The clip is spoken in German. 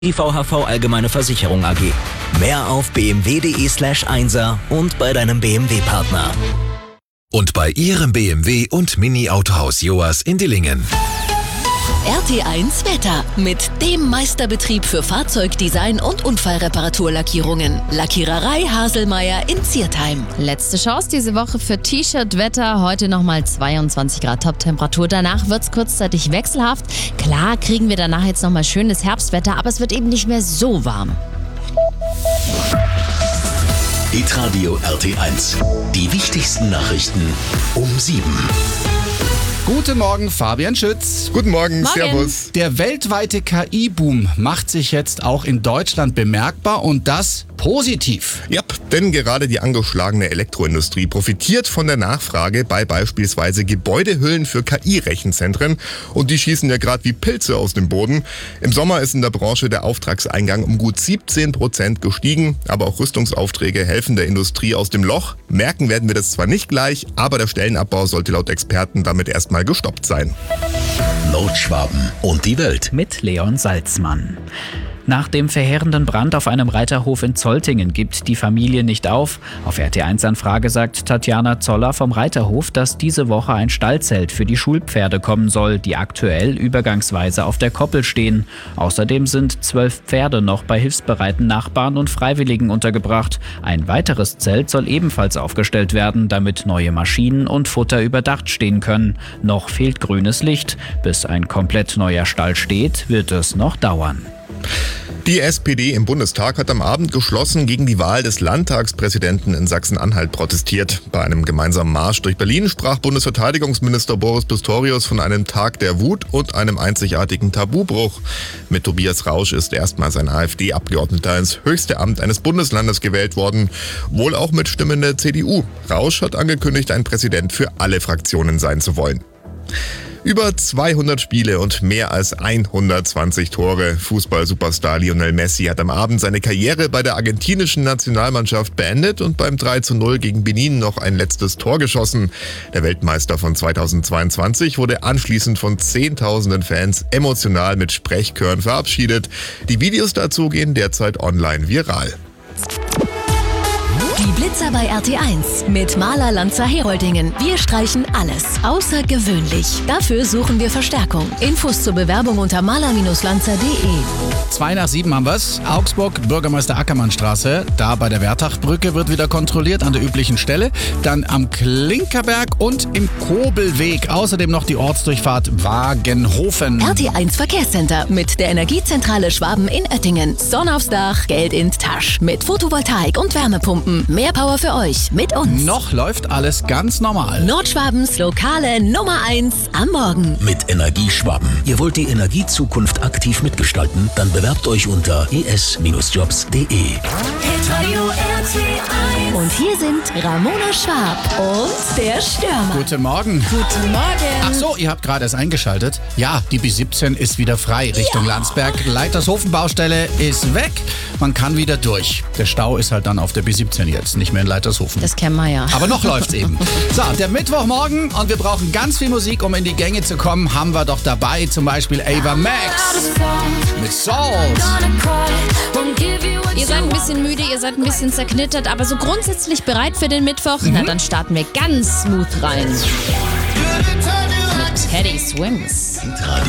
Die VHV Allgemeine Versicherung AG. Mehr auf bmw.de/1er und bei deinem BMW-Partner. Und bei Ihrem BMW und Mini-Autohaus Joas in Dillingen. RT1 Wetter mit dem Meisterbetrieb für Fahrzeugdesign und Unfallreparaturlackierungen. Lackiererei Haselmeier in Ziertheim. Letzte Chance diese Woche für T-Shirt-Wetter. Heute nochmal 22 Grad Top-Temperatur. Danach wird es kurzzeitig wechselhaft. Klar kriegen wir danach jetzt nochmal schönes Herbstwetter, aber es wird eben nicht mehr so warm. Hitradio RT1. Die wichtigsten Nachrichten um 7. Guten Morgen, Fabian Schütz. Guten Morgen, Servus. Der weltweite KI-Boom macht sich jetzt auch in Deutschland bemerkbar und das positiv. Ja, denn gerade die angeschlagene Elektroindustrie profitiert von der Nachfrage bei beispielsweise Gebäudehüllen für KI-Rechenzentren und die schießen ja gerade wie Pilze aus dem Boden. Im Sommer ist in der Branche der Auftragseingang um gut 17% gestiegen, aber auch Rüstungsaufträge helfen der Industrie aus dem Loch. Merken werden wir das zwar nicht gleich, aber der Stellenabbau sollte laut Experten damit erstmal gestoppt sein. Nordschwaben und die Welt. Mit Leon Salzmann. Nach dem verheerenden Brand auf einem Reiterhof in Zoltingen gibt die Familie nicht auf. Auf RT1-Anfrage sagt Tatjana Zoller vom Reiterhof, dass diese Woche ein Stallzelt für die Schulpferde kommen soll, die aktuell übergangsweise auf der Koppel stehen. Außerdem sind 12 Pferde noch bei hilfsbereiten Nachbarn und Freiwilligen untergebracht. Ein weiteres Zelt soll ebenfalls aufgestellt werden, damit neue Maschinen und Futter überdacht stehen können. Noch fehlt grünes Licht. Bis ein komplett neuer Stall steht, wird es noch dauern. Die SPD im Bundestag hat am Abend geschlossen gegen die Wahl des Landtagspräsidenten in Sachsen-Anhalt protestiert. Bei einem gemeinsamen Marsch durch Berlin sprach Bundesverteidigungsminister Boris Pistorius von einem Tag der Wut und einem einzigartigen Tabubruch. Mit Tobias Rausch ist erstmals ein AfD-Abgeordneter ins höchste Amt eines Bundeslandes gewählt worden, wohl auch mit Stimmen der CDU. Rausch hat angekündigt, ein Präsident für alle Fraktionen sein zu wollen. Über 200 Spiele und mehr als 120 Tore. Fußball-Superstar Lionel Messi hat am Abend seine Karriere bei der argentinischen Nationalmannschaft beendet und beim 3:0 gegen Benin noch ein letztes Tor geschossen. Der Weltmeister von 2022 wurde anschließend von Zehntausenden Fans emotional mit Sprechchören verabschiedet. Die Videos dazu gehen derzeit online viral. Die Blitzer bei RT1 mit Maler Lanza Heroldingen. Wir streichen alles außergewöhnlich. Dafür suchen wir Verstärkung. Infos zur Bewerbung unter maler-lanza.de. 2 nach 7 haben wir's. Augsburg, Bürgermeister Ackermannstraße. Da bei der Wertachbrücke wird wieder kontrolliert an der üblichen Stelle. Dann am Klinkerberg und im Kobelweg. Außerdem noch die Ortsdurchfahrt Wagenhofen. RT1 Verkehrscenter mit der Energiezentrale Schwaben in Oettingen. Sonne aufs Dach, Geld in die Tasche. Mit Photovoltaik und Wärmepumpen. Mehr Power für euch mit uns. Noch läuft alles ganz normal. Nordschwabens lokale Nummer 1 am Morgen. Mit Energieschwaben. Ihr wollt die Energiezukunft aktiv mitgestalten? Dann bewerbt euch unter es-jobs.de. Und hier sind Ramona Schwab und der Stürmer. Guten Morgen. Guten Morgen. Ach so, ihr habt gerade erst eingeschaltet. Ja, die B17 ist wieder frei Richtung Landsberg. Leitershofen-Baustelle ist weg. Man kann wieder durch. Der Stau ist halt dann auf der B17 jetzt, nicht mehr in Leitershofen. Das kennen wir ja. Aber noch läuft's eben. So, der Mittwochmorgen und wir brauchen ganz viel Musik, um in die Gänge zu kommen. Haben wir doch dabei zum Beispiel Ava Max mit Salt. Ihr seid ein bisschen müde, ihr seid ein bisschen zerknittert, aber so grundsätzlich bereit für den Mittwoch? Na, dann starten wir ganz smooth rein. Mit Teddy Swims. Hitradio